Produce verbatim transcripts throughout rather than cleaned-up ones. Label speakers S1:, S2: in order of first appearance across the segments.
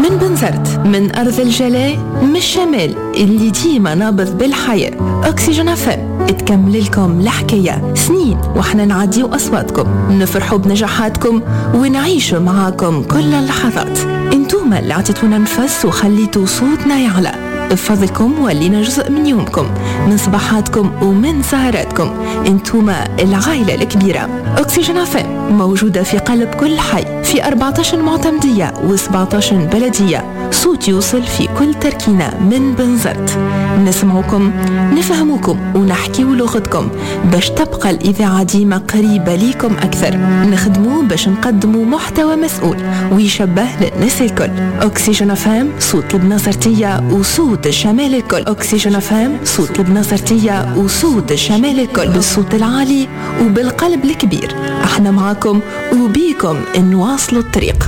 S1: من بنزرت، من أرض الجلاء، من الشمال اللي ديما نابض بالحياة. أكسجين اف ام تكمل لكم الحكاية سنين وإحنا نعديو أصواتكم، نفرحوا بنجاحاتكم ونعيشوا معاكم كل اللحظات. انتوما اللي عطيتونا نفس وخليتوا صوتنا يعلى. بفضلكم ولينا جزء من يومكم، من صباحاتكم ومن سهراتكم. انتوما العائلة الكبيرة. أكسجين اف ام موجودة في قلب كل حي، في أربعة عشر معتمدية و17 بلدية. صوت يوصل في كل تركينة من بنزرت. نسمعكم، نفهمكم ونحكيو لغتكم باش تبقى الإذاعة ديما قريبة ليكم أكثر. نخدمو باش نقدمو محتوى مسؤول ويشبه للناس الكل. أكسجين اف ام صوت البنزرتية وصوت الشمال الكل. أكسجين اف ام صوت البنزرتية وصوت الشمال الكل، بالصوت العالي وبالقلب الكبير. احنا معاكم وبيكم نواصلوا الطريق.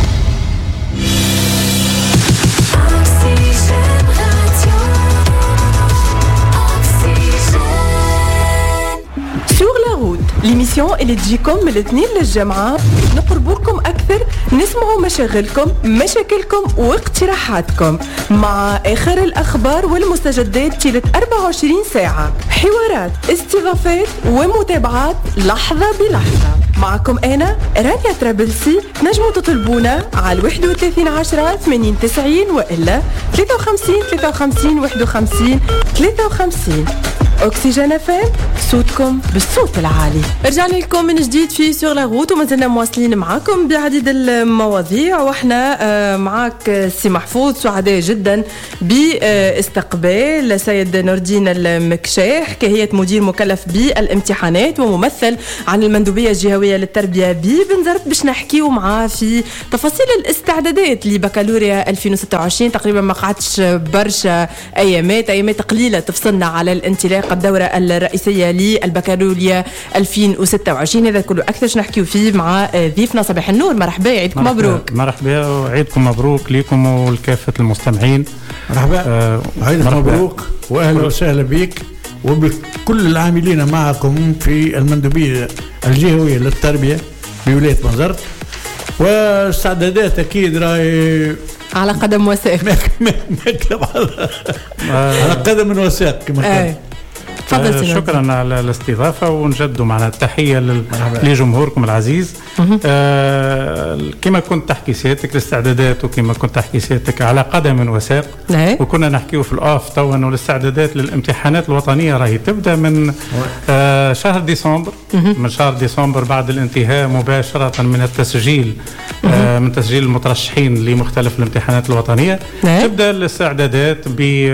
S2: ليميسيون اللي تجيكم من الاثنين للجمعة، نقربوكم أكثر، نسمعوا مشاغلكم، مشاكلكم واقتراحاتكم مع آخر الأخبار والمستجدات طيلة أربعة وعشرين ساعة. حوارات، استضافات ومتابعات لحظة بلحظة. معكم أنا رانيا ترابلسي. نجموا تطلبونا على واحد وثلاثين عشرة ثمانين تسعين وإلا ثلاثة وخمسين ثلاثة وخمسين واحد وخمسين ثلاثة وخمسين. أكسجين اف ام صوتكم بالصوت العالي. رجعنا لكم من جديد في سور لا روت وما زلنا مواصلين معاكم بعديد المواضيع، واحنا معاك سي محفوظ. سعداء جدا باستقبال سيد نور الدين المكشاح كهيئة مدير مكلف بالامتحانات وممثل عن المندوبية الجهوية للتربية ببنزرت، باش نحكيو معاه في تفاصيل الاستعدادات لبكالوريا ألفين وستة وعشرين. تقريبا ما قعدتش برشا ايامات ايامات قليلة تفصلنا على الانطلاق الدورة الرئيسية للبكالوريا ألفين وستة وعشرين. هذا كله أكثر نحكيو فيه مع ضيفنا. صباح النور، مرحبا، عيدكم مبروك.
S3: مرحبا وعيدكم مبروك لكم ولكافة المستمعين.
S4: مرحبا، آه عيدكم مبروك وأهلا وسهلا بك وبكل العاملين معكم في المندوبية الجهوية للتربية بولاية بنزرت. واستعدادات أكيد راي
S2: على قدم وساق.
S4: على قدم وساق كما قال.
S3: آه شكرا على الاستضافة، ونجد معنا التحية لجمهوركم العزيز. آه كما كنت تحكي سيادتك الاستعدادات، وكما كنت تحكي سيادتك على قدم وساق. وكنا نحكيه في الأوف توا أنه الاستعدادات للامتحانات الوطنية راهي تبدأ من آه شهر ديسمبر. من شهر ديسمبر بعد الانتهاء مباشرة من التسجيل، آه من تسجيل المترشحين لمختلف الامتحانات الوطنية. تبدأ الاستعدادات ب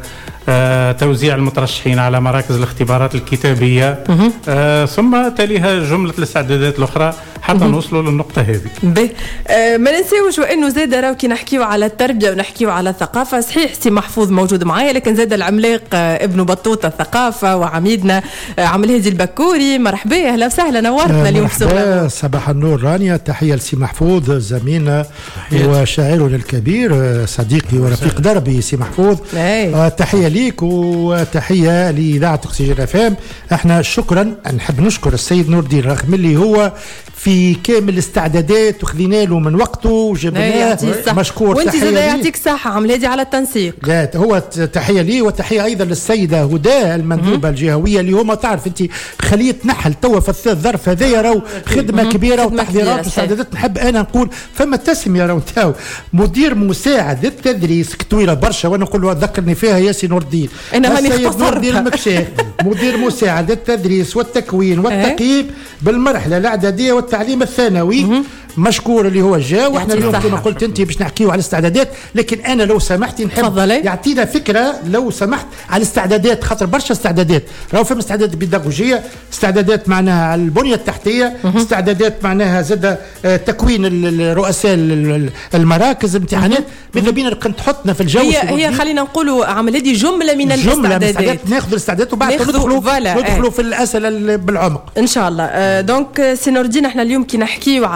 S3: آه توزيع المترشحين على مراكز الاختبارات الكتابية، آه ثم تليها جملة الاستعدادات الأخرى حتى نوصلوا للنقطة هذه.
S2: به آه ما ننساوش وإنه زاد راو كي نحكيو على التربية ونحكيو على الثقافة. صحيح سي محفوظ موجود معايا، لكن زاد العملاق آه ابن بطوطة الثقافة وعميدنا آه عم الهادي البكوري. مرحبا، أهلا وسهلا، نورتنا آه اليوم في
S5: مرحبا، صباح النور رانيا. تحية لسي محفوظ زميلنا وشاعرنا الكبير، آه صديقي ورفيق دربي سي محفوظ. آه تحية ليك وتحية لإذاعة أكسجين اف ام. احنا شكرا، نحب نشكر السيد نور الدين رغم اللي هو في كامل الاستعدادات وخذينا له من وقته وجبناه، مشكور.
S2: وانت زاد يعطيك الصحة عم الهادي على التنسيق.
S5: لا هو تحية لي، وتحية أيضا للسيدة هدى المندوبة الجهوية اللي هما تعرف انت خلية نحل توا في الظرف هذايا راهو خدمة كبيرة وتحضيرات واستعدادات. نحب أنا نقول فما تسمية راهو تاو مدير مساعد التدريس طويلة برشا، وأنا نقول له ذكرني فيها ياسي نور الدين.
S2: أنا هاني
S5: اختصرتها. نور الدين المكشاف مدير مساعد التدريس والتكوين والتقييم بالمرحلة الإعدادية والتعليم الثانوي. مشكور اللي هو جاء. واحنا اليوم كما قلت انت باش نحكيو على الاستعدادات، لكن انا لو سمحتي نحب يعطينا فكره لو سمحت على الاستعدادات، خاطر برشا استعدادات. راهو فما استعدادات بيداغوجيه، استعدادات معناها على البنيه التحتيه، استعدادات معناها زاد تكوين الرؤساء المراكز امتحانات. ماذا بينا تحطنا في الجو.
S2: هي هي خلينا نقولوا عمل هذه جمله من الاستعدادات،
S5: ناخذ الاستعدادات وبعد ندخلوا ندخلوا في الاسئله بالعمق
S2: ان شاء الله. آه دونك سي نور الدين، احنا اليوم كي نحكيو على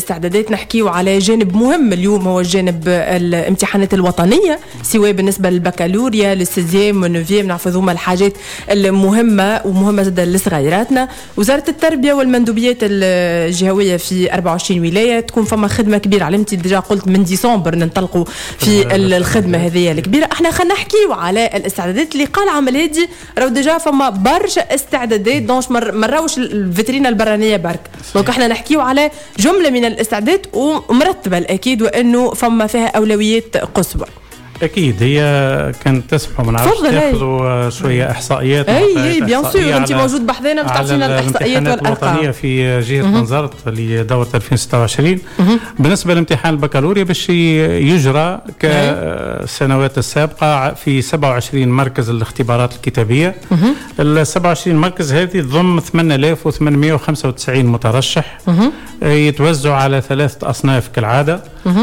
S2: الاستعدادات نحكيو على جانب مهم اليوم، هو الجانب الامتحانات الوطنية، سواء بالنسبة للبكالوريا للسيزيام والنوفيام، نعرفوا هذوما الحاجات المهمة ومهمة جدا لصغيراتنا. وزارة التربية والمندوبيات الجهوية في أربعة وعشرين ولاية تكون فما خدمة كبيرة، علمتي ديجا قلت من ديسمبر ننطلقوا في الخدمة هذه الكبيرة. احنا خلينا نحكيو على الاستعدادات اللي قال عمل هادي، راهو ديجا فما برشا استعدادات دونش مراوش الفيترينا البرانية برك، دونك احنا نحكيو على جملة من الاستعدادات ومرتبة الأكيد، وأنه فما فيها أولويات قصوى.
S3: اكيد هي كانت تسمحوا من عرفش تاخذوا شويه احصائيات.
S2: اي اي بيان سور انت موجود بحذانا باش تعطينا الاحصائيات والارقام
S3: الوطنيه في جهه بنزرت لدوره ألفين وستة وعشرين. بالنسبه لامتحان البكالوريا باش يجرى كالسنوات السابقه في سبعة وعشرين مركز الاختبارات الكتابيه. ال سبعة وعشرين مركز هذه تضم ثمانية آلاف وثمانمائة وخمسة وتسعين مترشح يتوزعوا على ثلاثه اصناف كالعاده.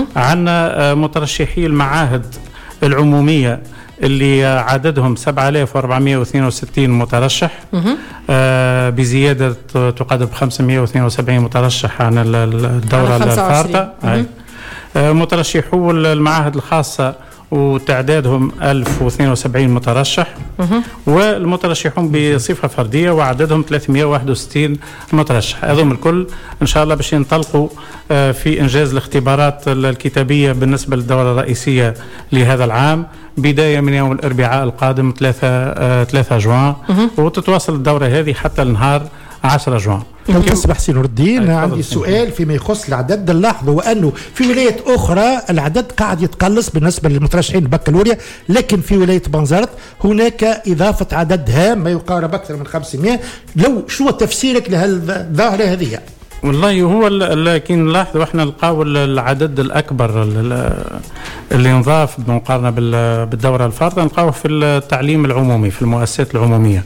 S3: عندنا مترشحي المعاهد العمومية اللي عددهم سبعة آلاف وأربعمائة واثنين وستين مترشح، آه بزيادة تقدر ب خمسمائة واثنين وسبعين مترشح عن الدورة الفارطة. آه مترشحو المعاهد الخاصة وتعدادهم ألف واثنين وسبعين مترشح، والمترشحون بصفة فردية وعددهم ثلاثمائة وواحد وستين مترشح. هذوم الكل إن شاء الله باش ينطلقوا في إنجاز الاختبارات الكتابية بالنسبة للدورة الرئيسية لهذا العام، بداية من يوم الأربعاء القادم ثلاثة جوان، وتتواصل الدورة هذه حتى النهار عشرة جوان.
S5: تصبح سي نور الدين، عندي سؤال فيما يخص العدد. نلاحظوا وانه في ولايات اخرى العدد قاعد يتقلص بالنسبه للمترشحين البكالوريا، لكن في ولايه بنزرت هناك اضافه عدد هام ما يقارب اكثر من خمسمائة. لو شو تفسيرك لهالظاهره هذه؟
S3: والله هو لكن نلاحظوا احنا نلقاو العدد الاكبر اللي انضاف بالمقارنه بالدوره الفارطه نلقاوه في التعليم العمومي في المؤسسات العموميه.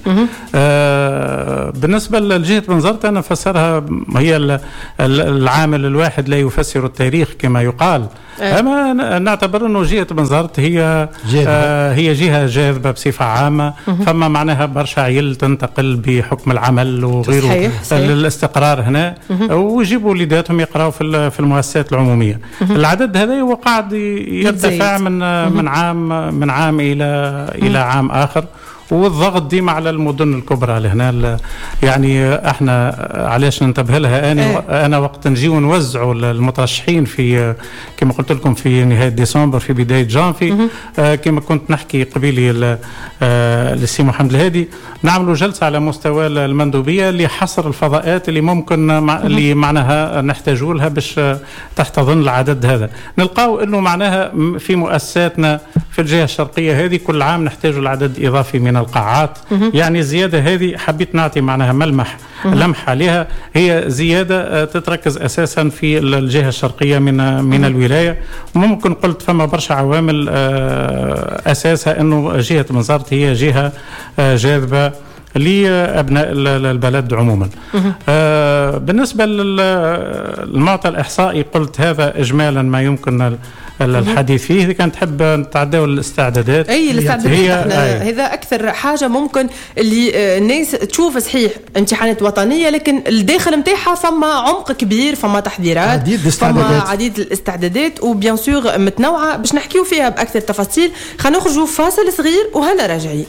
S3: آه بالنسبه لجهه بنزرت انا فسرها هي العامل الواحد لا يفسر التاريخ كما يقال. اما نعتبر انه جهه بنزرت هي آه هي جهه جاذبه بصفه عامه، فما معناها برشا عيل تنتقل بحكم العمل وغيره صحيح صحيح. للاستقرار هنا ويجيبوا وليداتهم يقراوا في في المؤسسات العموميه. العدد هذا هو قاعد يرتفع من من عام من عام الى الى عام اخر، والضغط ديما على المدن الكبرى لهنا. يعني احنا علاش ننتبه لها انا ايه. انا وقت نجيو نوزعوا المترشحين في كما قلت لكم في نهايه ديسمبر في بدايه جانفي، آه كما كنت نحكي قبيلي آه للسي محمد الهادي، نعملوا جلسه على مستوى المندوبيه لحصر الفضاءات اللي ممكن مع اللي معناها نحتاجوا لها باش تحتضن العدد هذا. نلقاو انه معناها في مؤسساتنا في الجهه الشرقيه هذه كل عام نحتاج العدد اضافي من القاعات. يعني الزيادة هذه حبيت نعطي معناها ملمح لمح عليها، هي زيادة تتركز أساسا في الجهة الشرقية من من الولاية. وممكن قلت فما برشا عوامل أساسها أنه جهة بنزرت هي جهة جاذبة لأبناء البلد عموما. آه بالنسبة للمعطى الإحصائي قلت هذا إجمالا ما يمكن الحديث فيه. إذا كانت تحب نتعداو الاستعدادات.
S2: أي الاستعدادات هي هذا أكثر حاجة ممكن اللي الناس تشوف صحيح امتحانات وطنية، لكن الداخل متاعها فما عمق كبير، فما تحضيرات،
S5: عديد
S2: فما عديد الاستعدادات وبيان سور متنوعة باش نحكيو فيها بأكثر تفاصيل. خلينا نخرجوا فاصل صغير وهنا راجعين.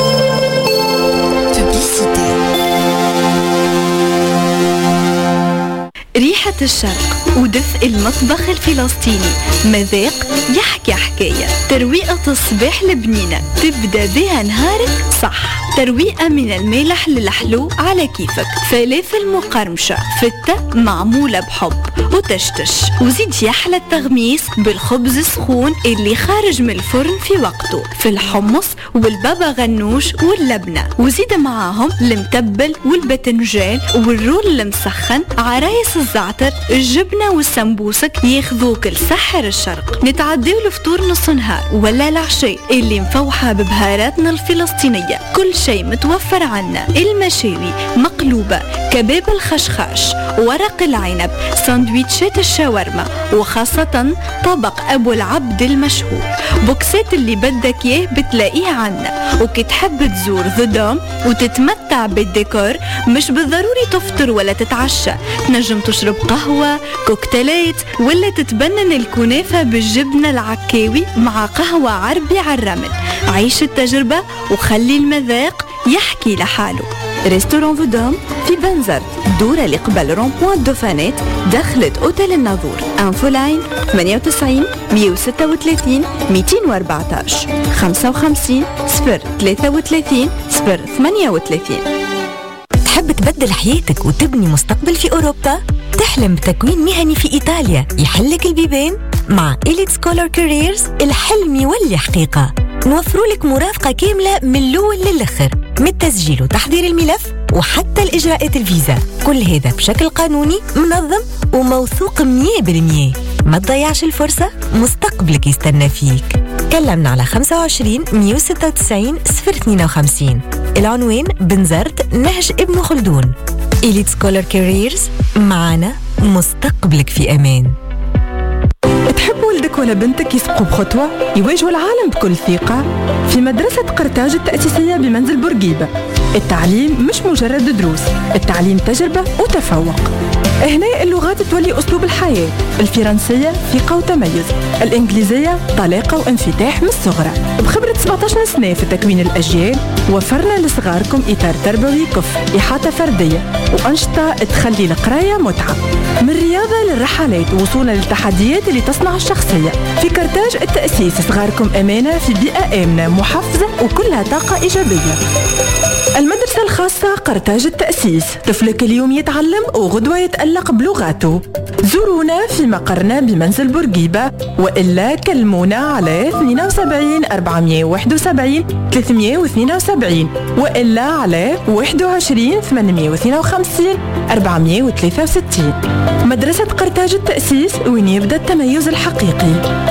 S6: ريحة الشرق ودفء المطبخ الفلسطيني، مذاق يحكي حكاية، ترويقة الصباح البنينة تبدأ بها نهارك صح، ترويقة من المالح للحلو على كيفك، فلافل مقرمشة فتة معمولة بحب وتشتش، وزيد يحلى التغميس بالخبز السخون اللي خارج من الفرن في وقته، في الحمص والبابا غنوش واللبنة، وزيد معاهم المتبل والبتنجان والرول المسخن، عرايس الزعتر، الجبنة والسمبوسك ياخذوك لسحر الشرق. نتعديو الفطور نص نهار ولا العشاء اللي مفوحة ببهاراتنا الفلسطينية، كل شيء متوفر عنا: المشاوي، مقلوبة، كباب الخشخاش، ورق العنب، ساندويتشات الشاورما، وخاصة طبق أبو العبد المشهور. بوكسات اللي بدك إياه بتلاقيه عنا. وكي تحب تزور ذا دوم وتتمتع بالديكور، مش بالضروري تفطر ولا تتعشى، تنجم تشرب قهوة، كوكتيلات، ولا تتبنن الكنافة بالجبنة العكاوي مع قهوة عربي على الرمل. عيش التجربة وخلي المذاق يحكي لحاله. ريستوران فودوم في بنزرت، دورة اللي قبل رونبوان دوفانات، دخلت أوتيل الناظور. انفو لاين ثمانية وتسعين مية وستة وثلاثين مئتين وأربعة عشر خمسة وخمسين صفر ثلاثة وثلاثين صفر ثمانية وثلاثين.
S7: تحب تبدل حياتك وتبني مستقبل في أوروبا؟ تحلم بتكوين مهني في إيطاليا يحلك البيبان؟ مع إليت سكولر كاريرز الحلم يولي حقيقة. نوفروا لك مرافقة كاملة من الأول للآخر، من التسجيل وتحضير الملف وحتى الإجراءات الفيزا، كل هذا بشكل قانوني منظم وموثوق مية بالمية. ما تضيعش الفرصة، مستقبلك يستنى فيك. كلمنا على خمسة وعشرين مية وستة وتسعين صفر اثنين وخمسين. العنوان بنزرت نهج ابن خلدون. إليت سكولر كاريرز، معنا مستقبلك في أمان.
S2: تحب ولدك ولا بنتك يسبقوا بخطوة يواجهوا العالم بكل ثقة؟ في مدرسة قرطاج التأسيسية بمنزل بورقيبة، التعليم مش مجرد دروس، التعليم تجربة وتفوق. هنا اللغات تولي أسلوب الحياة: الفرنسية ثقة وتميز، الإنجليزية طلاقة وانفتاح من الصغرى. بخبرة سبعة عشر سنة في تكوين الأجيال، وفرنا لصغاركم إطار تربوي كفء، إحاطة فردية وأنشطة تخلي القراية متعة. من الرياضة للرحلات وصولا للتحديات اللي تصنع الشخصية. في قرطاج التأسيس صغاركم أمانة في بيئة آمنة محفزة وكلها طاقة إيجابية. المدرسة الخاصة قرطاج التأسيس، طفلك اليوم يتعلم وغدوة يتألق بلغاته. زورونا في مقرنا بمنزل بورقيبة، وإلا كلمونا على اثنين وسبعين أربعمية وواحد وسبعين ثلاثمية واثنين وسبعين، وإلا على واحد وعشرين ثمانمية واثنين وخمسين أربعمية وثلاثة وستين. مدرسة قرطاج التأسيس، وين يبدأ التميز الحقيقي.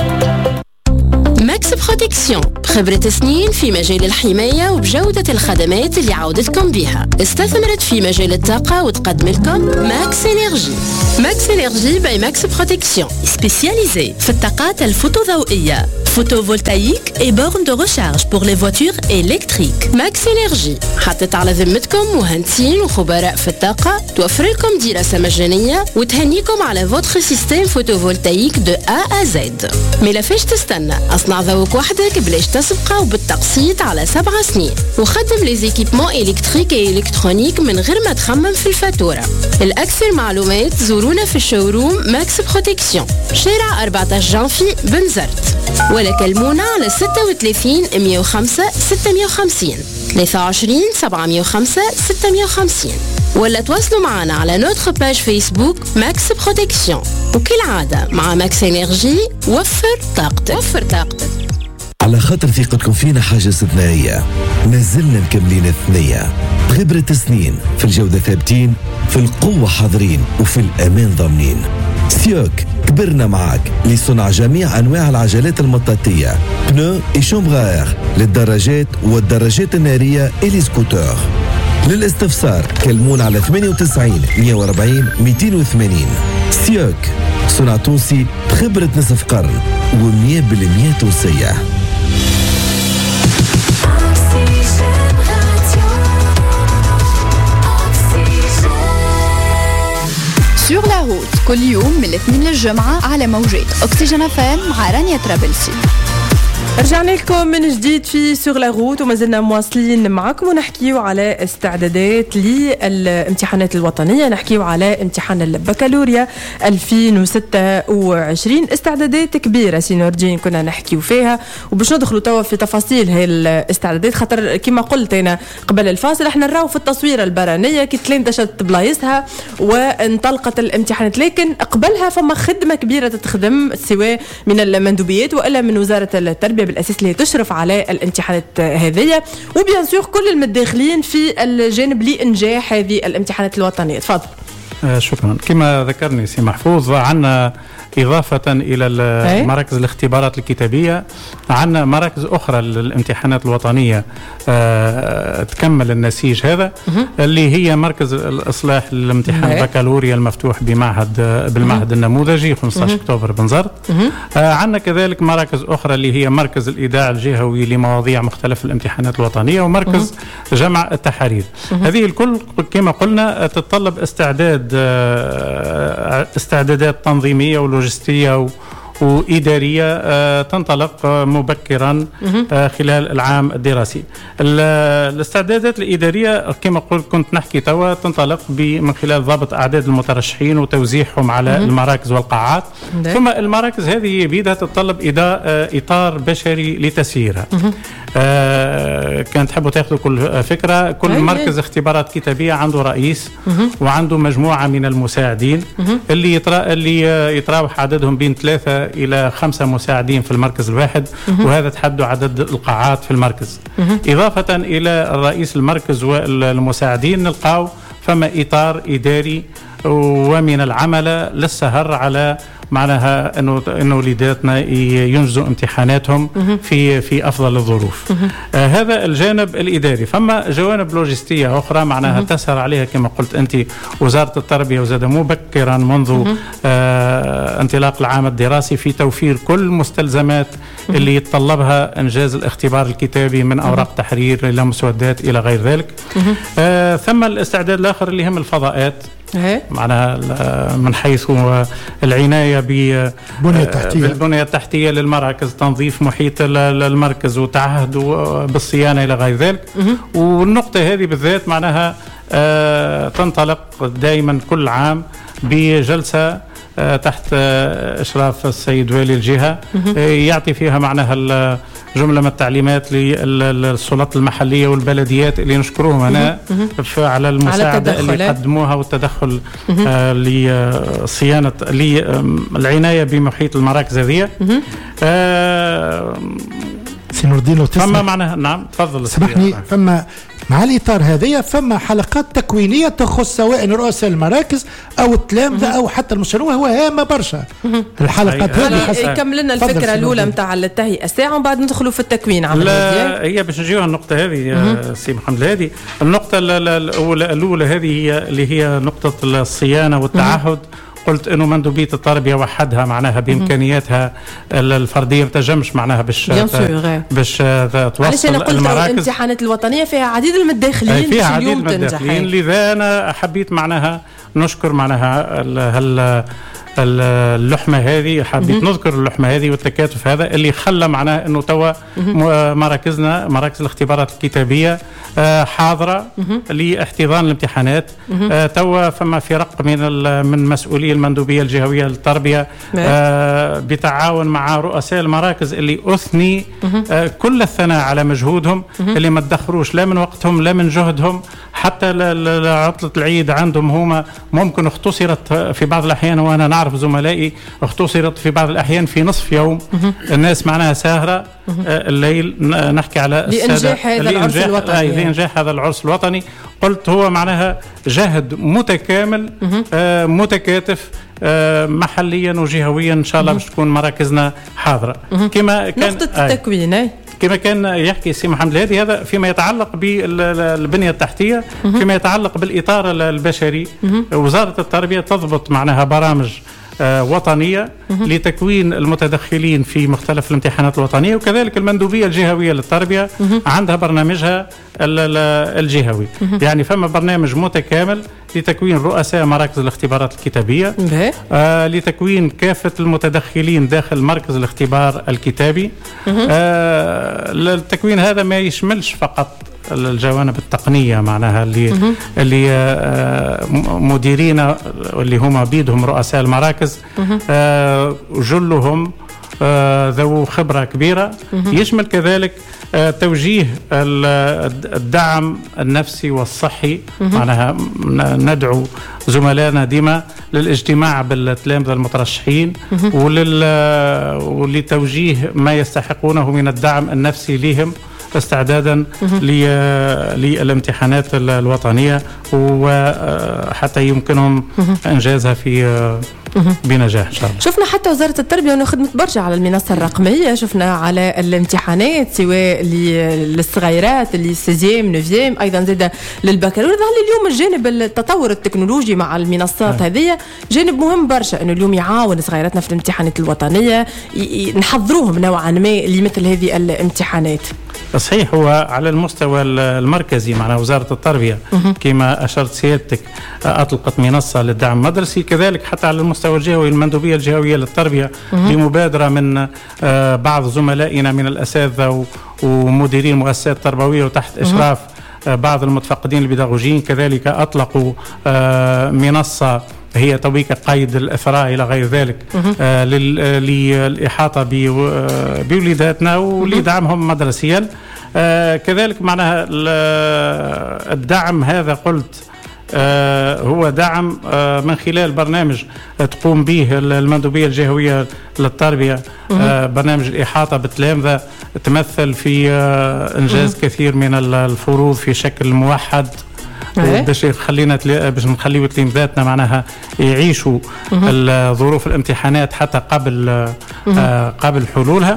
S8: ماكس بروتكسيون، خبرة سنين في مجال الحماية وبجودة الخدمات اللي عودتكم بها. استثمرت في مجال الطاقة وتقدم لكم ماكس إنرجي. ماكس إنرجي باي ماكس بروتكسيون، سبيسياليزي في الطاقات الفوتوضوئية، photovoltaïque et bornes de recharge pour les voitures électriques. ماكس إنرجي حطت على ذمتكم مهندسين وخبراء في الطاقة، توفر لكم دراسة مجانية وتهنيكم على فوتر سيستم فوتوفولتايك دو A à Z. ملافاش تستنى، اصنع ذوق وحدك بلاش تسبقه وبالتقسيط على سبع سنين، وخدم لي زيكيبمون إلكتريك و إلكترونيك من غير ما تخمم في الفاتورة. الأكثر معلومات زورونا في الشوروم ماكس بروتكسيون، شارع أربعة عشر جانفي بنزرت، ولا كلمونا على ستة وثلاثين مية وخمسة ستمية وخمسين ثلاثة وعشرين سبعمية وخمسة ستمية وخمسين، ولا تواصلوا معنا على نوتر باج فيسبوك ماكس بروتكسيون. وكالعادة مع ماكس إنرجي، وفر طاقتك وفر طاقتك.
S9: على خاطر ثقتكم فينا حاجة استثنائية، ما زلنا مكملين الثنية بخبرة سنين، في الجودة ثابتين، في القوة حاضرين، وفي الأمان ضامنين. سيوك كبرنا معاك لصنع جميع أنواع العجلات المطاطية، بنو إي شومبغار للدراجات والدراجات النارية إلي سكوتور. للاستفسار كلمونا على ثمانية وتسعين مية وأربعين مئتين وثمانين. سيوك، صنع تونسي بخبرة نصف قرن ومية بالمية تونسية.
S6: سور لا روت كل يوم من الاثنين للجمعة على موجات أكسجين اف ام مع رانيا ترابلسي.
S2: رجعنا لكم من جديد في سور لا روت، وما زلنا مواصلين معكم ونحكيو على استعدادات للامتحانات الوطنية، نحكيو على امتحان البكالوريا ألفين وستة وعشرين. استعدادات كبيرة سي نور الدين كنا نحكيو فيها، وباش ندخلوا توا في تفاصيل هاي الاستعدادات، خاطر كما قلت أنا قبل الفاصل احنا نراو في التصويرة البرانية كي تلندشت بلايصها وانطلقت الامتحانات، لكن قبلها فما خدمة كبيرة تتخدم سواء من المندوبيات وإلا من وزارة التربية بالأساس اللي تشرف على الامتحانات هذه، وبيان سور كل المتداخلين في الجانب لإنجاح هذه الامتحانات الوطنية. تفضل.
S3: شكرا. كما ذكرني سي محفوظ، عندنا إضافة إلى مراكز الاختبارات الكتابية عندنا مراكز أخرى للامتحانات الوطنية أه تكمل النسيج هذا، اللي هي مركز الإصلاح للامتحان البكالوريا المفتوح بمعهد بالمعهد النموذجي خمسة عشر أكتوبر بنزرت. أه عندنا كذلك مراكز أخرى اللي هي مركز الإيداع الجهوي لمواضيع مختلف الامتحانات الوطنية، ومركز جمع التحرير. هذه الكل كما قلنا تتطلب استعداد استعدادات تنظيمية ولوجستية وإدارية آه تنطلق آه مبكرا آه خلال العام الدراسي. الاستعدادات الإدارية كما قلت كنت نحكي توا تنطلق من خلال ضبط أعداد المترشحين وتوزيعهم على المراكز والقاعات، ثم المراكز هذه بيدها تتطلب آه إطار بشري لتسييرها. آه كانت تحبوا تاخذوا كل فكرة، كل مركز اختبارات كتابية عنده رئيس وعنده مجموعة من المساعدين اللي يترا اللي يتراوح عددهم بين ثلاثة إلى خمسة مساعدين في المركز الواحد، وهذا تحدوا عدد القاعات في المركز. إضافة إلى الرئيس المركز والمساعدين نلقاو فما إطار إداري ومن العمل للسهر على معناها انه انه وليداتنا ينجزوا امتحاناتهم في في افضل الظروف. آه هذا الجانب الاداري. فما جوانب لوجستيه اخرى معناها تسهر عليها كما قلت انت وزاره التربيه وزاد مبكرا منذ آه انطلاق العام الدراسي في توفير كل المستلزمات اللي يتطلبها انجاز الاختبار الكتابي من اوراق تحرير الى مسودات الى غير ذلك. آه ثم الاستعداد الاخر اللي هم الفضاءات، معناها من حيث العناية بالبنية التحتية للمراكز، تنظيف محيط المركز وتعهد بالصيانة إلى غير ذلك. والنقطة هذه بالذات معناها تنطلق دائما كل عام بجلسة تحت إشراف السيد والي الجهة يعطي فيها معناها جملة من التعليمات للسلطات المحلية والبلديات اللي نشكرهم هنا على المساعدة اللي قدموها والتدخل آه لصيانة للعناية بمحيط المراكز هذه. آه
S5: سي الدين لو
S3: فما معناها نعم تفضل
S5: سامحني. فما مع الإطار هذه فما حلقات تكوينية تخص سواء رؤساء المراكز أو التلامذة أو حتى المشروع، وهو هامة برشا الحلقات هذه.
S2: يكمل لنا الفكرة الأولى متاع التهيئة ساعة ومن بعد ندخلوا في التكوين.
S3: لا هي باش نجيوها النقطة هذه سي محمد. هذه النقطة الأولى الأولى هذه هي اللي هي نقطة الصيانة والتعهد. قلت انه مندوبيه التربيه وحدها معناها بامكانياتها الفرديه ما تنجمش معناها باش باش توصل المراكز.
S2: الامتحانات الوطنيه فيها عديد من الداخلين
S3: فيها عديد من الداخلين، لذا انا حبيت معناها نشكر معناها هال اللحمة هذه، حبيت نذكر اللحمة هذه والتكاتف هذا اللي خلى معناه انه توا مراكزنا مراكز الاختبارات الكتابية حاضرة لاحتضان الامتحانات. توا فما فرق من من مسؤولي المندوبية الجهوية للتربية بتعاون مع رؤساء المراكز اللي أثني كل الثناء على مجهودهم اللي ما تدخروش لا من وقتهم لا من جهدهم. حتى عطلة العيد عندهم هما ممكن اختصرت في بعض الأحيان، وأنا نعرف زملائي اختصرت في بعض الأحيان في نصف يوم. الناس معناها ساهرة الليل نحكي على
S2: لإنجاح هذا العرس الوطني
S3: لإنجاح هذا العرس الوطني. قلت هو معناها جهد متكامل آه متكاتف آه محليا وجهويا. إن شاء الله باش تكون مراكزنا حاضرة كما كان
S2: نقطة التكوين آه
S3: كما كان يحكي سي محمد الهادي. هذا فيما يتعلق بالبنية التحتية، فيما يتعلق بالإطار البشري. وزارة التربية تضبط معناها برامج وطنية لتكوين المتدخلين في مختلف الامتحانات الوطنية، وكذلك المندوبية الجهوية للتربية عندها برنامجها الجهوي. يعني فما برنامج متكامل لتكوين رؤساء مراكز الاختبارات الكتابية، آه لتكوين كافة المتدخلين داخل مركز الاختبار الكتابي. آه التكوين هذا ما يشملش فقط الجوانب التقنية معناها اللي اللي آه مديرين اللي هم بيدهم رؤساء المراكز آه جلهم آه ذو خبرة كبيرة. يشمل كذلك آه توجيه الدعم النفسي والصحي. معناها ندعو زملائنا ديما للاجتماع بالتلامذة المترشحين ولل ولتوجيه ما يستحقونه من الدعم النفسي لهم استعدادا للامتحانات الوطنية وحتى يمكنهم إنجازها في بنجاح إن شاء الله.
S2: شفنا حتى وزارة التربية أنه خدمت برشا على المنصة الرقمية، شفنا على الامتحانات سواء للصغيرات اللي سيزيام نوفيام أيضا زاد للبكالوريا. اليوم الجانب التطور التكنولوجي مع المنصات هذه جانب مهم برشا، أنه اليوم يعاون صغيراتنا في الامتحانات الوطنية، نحضروهم نوعا ما لمثل هذه الامتحانات.
S3: صحيح، هو على المستوى المركزي مع وزارة التربية كما أشرت سيادتك أطلقت منصة للدعم المدرسي، كذلك حتى على المستوى الجهوي المندوبية الجهوية للتربية بمبادرة من بعض زملائنا من الأساتذة ومديرين مؤسسات تربوية وتحت إشراف بعض المتفقدين البيداغوجيين، كذلك أطلقوا منصة هي تويك قيد الإثراء إلى غير ذلك آه للإحاطة بوليداتنا ولدعمهم مدرسيا. آه كذلك معناها الدعم هذا قلت آه هو دعم آه من خلال برنامج تقوم به المندوبية الجهوية للتربية، آه برنامج الإحاطة بالتلامذة تمثل في آه إنجاز كثير من الفروض في شكل موحد باش خلينا باش نخليو تلامذاتنا معناها يعيشوا ظروف الامتحانات حتى قبل آه قبل حلولها.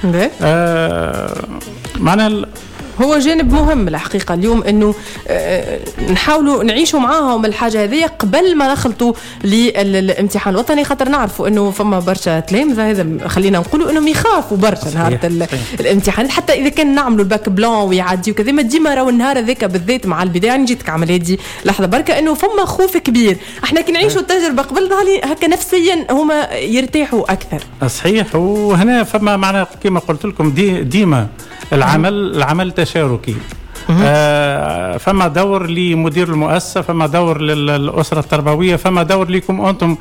S3: آه معناها
S2: هو جانب مهم الحقيقة اليوم أنه نحاولوا نعيشوا معاهم الحاجة هذه قبل ما نخلطوا للامتحان الوطني، خاطر نعرفوا أنه فما برشا تلامذة هذا خلينا نقولوا أنهم يخافوا برشا نهار الامتحان، حتى إذا كان نعملوا الباك بلان ويعدي وكذا ما ديما راهو النهار هذاك بالذات مع البداية. يعني جيتك عمل هذه لحظة بركة أنه فما خوف كبير، احنا كي نعيشوا التجربة قبل هكا نفسيا هما يرتاحوا أكثر.
S3: صحيح، وهنا فما معنا كما قلت لكم دي ديما العمل العمل تشاركي. آه فما دور لمدير المؤسسة، فما دور للأسرة التربوية، فما دور لكم أنتم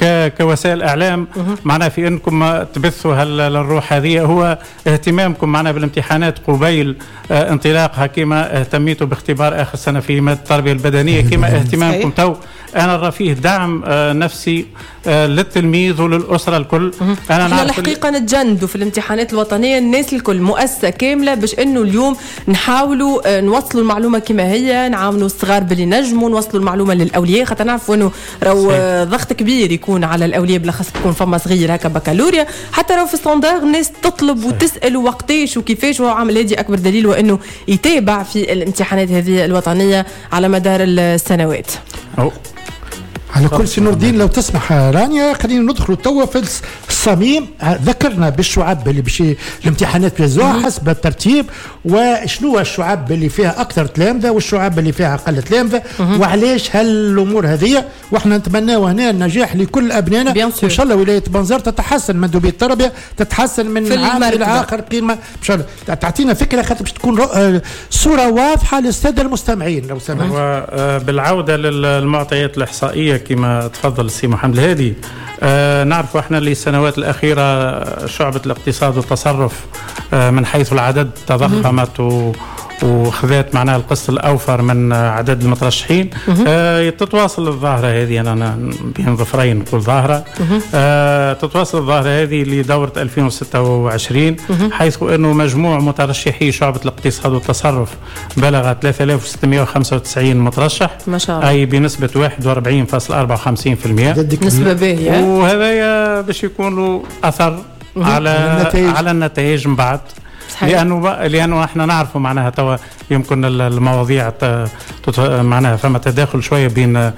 S3: كوسائل إعلام معنا في أنكم تبثوا هالروح هذه. هو اهتمامكم معنا بالامتحانات قبيل آه انطلاقها، كما اهتميتوا باختبار آخر سنة في مادة التربية البدنية، كما اهتمامكم تو أنا أرى فيه دعم آه نفسي آه للتلميذ وللأسرة الكل.
S2: أنا احنا الحقيقة نتجندوا في الامتحانات الوطنية الناس الكل مؤسسة كاملة باش أنه اليوم نحاولوا نوصلوا المعلومة كما هي، نعاونوا الصغار باللي نجموا نوصلوا المعلومة للأولياء، خاطر نعرفوا أنه راهو ضغط كبير يكون على الأولياء بالأخص تكون فما صغير هكا بكالوريا، حتى راهو في ستاندار الناس تطلب وتسأل وقتاش وكيفاش، وعمل هذه أكبر دليل وأنه يتابع في الامتحانات هذه الوطنية على مدار السنوات.
S3: أو.
S5: على كل سي نور الدين لو تسمح رانيا خلينا ندخلوا توا في الصميم. ذكرنا بالشعب اللي بشي الامتحانات بيزوها حسب الترتيب، وشنو الشعب اللي فيها اكثر تلامذه والشعب اللي فيها اقل تلامذه، وعلاش هالامور هذه. واحنا نتمناو هنا النجاح لكل ابنائنا، وان شاء الله ولايه بنزر تتحسن، مندوبيه التربيه تتحسن من عام الى اخر قيمه ان شاء الله. تعطينا فكره خاطر باش تكون صوره واضحه للساده المستمعين لو سمحت.
S3: بالعوده للمعطيات الاحصائيه كما تفضل السي محمد الهادي، آه نعرف احنا للسنوات الاخيره شعبه الاقتصاد والتصرف آه من حيث العدد تضخمت و وخذت معناها القسط الأوفر من عدد المترشحين. آه تتواصل الظاهرة هذه، أنا بين ظفرين نقول ظاهرة، آه تتواصل الظاهرة هذه لدورة ألفين وستة وعشرين، حيث أنه مجموع مترشحي شعبة الاقتصاد والتصرف بلغ ثلاثة آلاف وستمائة وخمسة وتسعين مترشح،
S2: ما شاء الله،
S3: أي بنسبة واحد وأربعين فاصلة أربعة وخمسين بالمئة،
S2: نسبة باهية.
S3: وهذا باش يكون له أثر على النتائج. على النتائج من بعد، لأنه لأنه احنا نعرف معناها توا يمكن المواضيع معناها فما تداخل شوية بين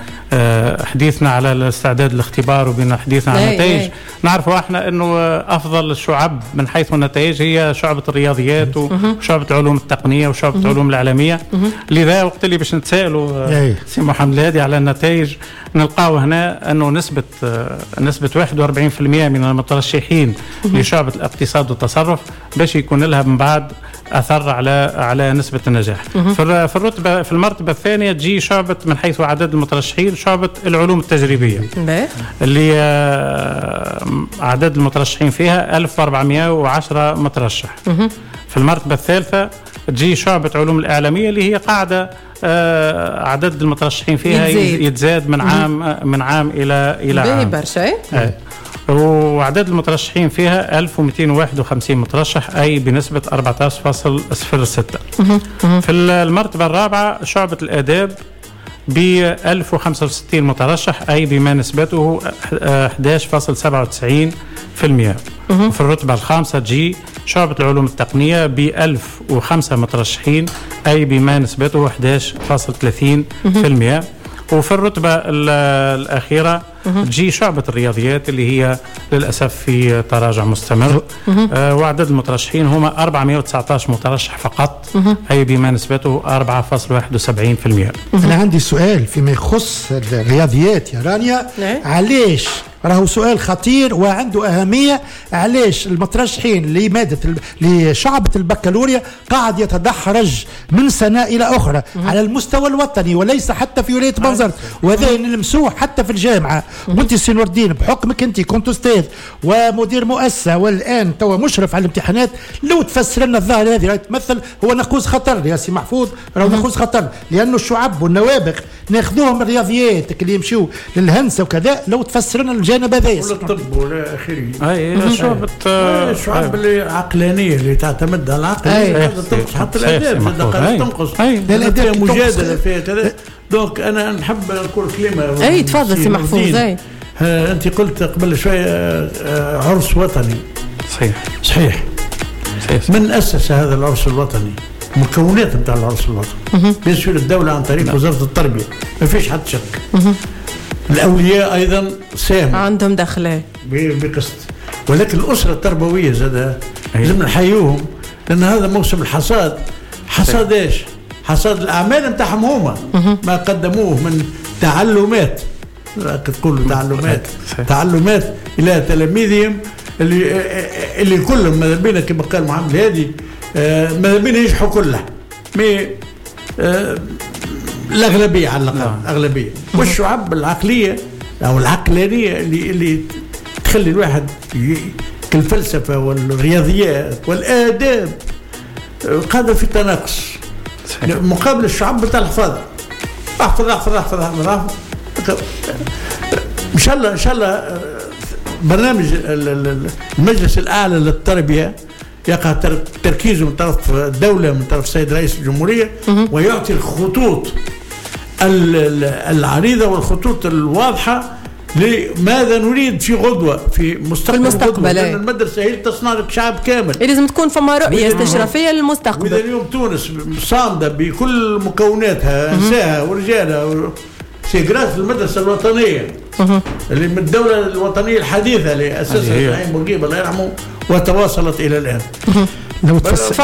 S3: حديثنا على الاستعداد الاختبار وبين حديثنا على النتائج. نعرفوا احنا انه افضل الشعب من حيث النتائج هي شعبة الرياضيات وشعبة العلوم التقنية وشعبة العلوم الإعلامية. لذا وقت اللي باش نتسائلوا سي محمد الهادي على النتائج نلقاو هنا انه نسبة نسبة واحد وأربعين بالمئة من المترشحين لشعبة الاقتصاد والتصرف باش يكون لها من بعد أثر على على نسبة النجاح. في الرتبة في المرتبة الثانية تجي شعبة من حيث عدد المترشحين شعبة العلوم التجريبية اللي عدد المترشحين فيها ألف وأربعمائة وعشرة مترشح. في المرتبة الثالثة تجي شعبة علوم الإعلامية اللي هي قاعدة عدد المترشحين فيها يتزاد, يتزاد من عام من عام إلى إلى عام.
S2: برشا.
S3: وعدد المترشحين فيها ألف ومئتين وواحد وخمسين مترشح، أي بنسبة أربعة عشر فاصلة صفر ستة. في المرتبة الرابعة شعبة الآداب ب ألف وخمسة وستين مترشح، أي بما نسبته أحد عشر فاصلة سبعة وتسعين بالمئة. وفي الرتبة الخامسة جي شعبة العلوم التقنية ب ألف وخمسة مترشحين، أي بما نسبته أحد عشر فاصلة ثلاثين بالمئة. وفي الرتبة الأخيرة تجي شعبة الرياضيات اللي هي للأسف في تراجع مستمر. آه وعدد المترشحين هما أربعمئة وتسعة عشر مترشح فقط، أي بما نسبته أربعة فاصلة واحد وسبعين بالمئة.
S5: أنا عندي سؤال فيما يخص الرياضيات يا رانيا. علاش راهو سؤال خطير وعنده أهمية، علاش المترشحين لمادة لشعبة البكالوريا قاعد يتدحرج من سنة إلى أخرى على المستوى الوطني وليس حتى في ولاية بنزرت، وهذا نلمسوه حتى في الجامعة. وانت سي نور الدين بحكمك انت كنت أستاذ ومدير مؤسسة والآن توا مشرف على الامتحانات، لو تفسر لنا الظاهرة هذه راهي تمثل هو نقوص خطر يا سي محفوظ، راهو نقوص خطر، لأنه الشعب والنوابغ ناخذوهم الرياضيات اللي يمشيوا للهندسة وكذا، لو تفسر لنا الجانب هذا
S4: ولا الطب ولا اخره.
S3: اي شعبة
S4: الشعب اللي عقلانيه اللي تعتمد على العقل تنقص، حتى الاداب تنقص، الاداب مجادله فيها كذا. دونك انا نحب نقول كلمه.
S2: اي تفضل سي محفوظ. اي
S4: انت قلت قبل شويه عرس وطني.
S3: صحيح
S4: صحيح, صحيح. من اسس هذا العرس الوطني؟ مكونات نتاع العرس الوطني بيسير الدوله عن طريق وزاره التربيه، ما فيش حد شك. الأولياء أيضا ساهموا
S2: عندهم دخله
S4: بقسط، ولكن الأسرة التربوية زادة لازم نحيوهم، لأن هذا موسم الحصاد. حصاد إيش؟ حصاد الأعمال نتاعهم هما ما قدموه من تعلمات، تقولوا تعلمات تعلمات إلى تلاميذهم اللي اللي كلهم ماذا بينا كما قال محمد هادي، ماذا بينا ينجحوا كلها مي الأغلبية على الأقل الأغلبية. والشعب العقلية أو العقلانية اللي اللي تخلي الواحد كالفلسفة والرياضيات والآداب قادر في التناقص مقابل الشعب بتاع الحفاظ. احفظ احفظ احفظ احفظ احفظ إن شاء الله إن شاء الله برنامج المجلس الأعلى للتربية يقع تركيزه من طرف الدولة من طرف السيد رئيس الجمهورية، ويعطي الخطوط العريضة والخطوط الواضحة لماذا نريد في غدوة في مستقبل,
S2: في المستقبل.
S4: لأن المدرسة هي تصنع لك شعب كامل،
S2: لازم تكون فما رؤية استشرافية للمستقبل.
S4: وإذا اليوم تونس صامدة بكل مكوناتها نساء ورجالها سيجرات المدرسة الوطنية اللي من الدولة الوطنية الحديثة اللي أسسها إبراهيم بورقيبة الله يرحمه وتواصلت إلى الآن.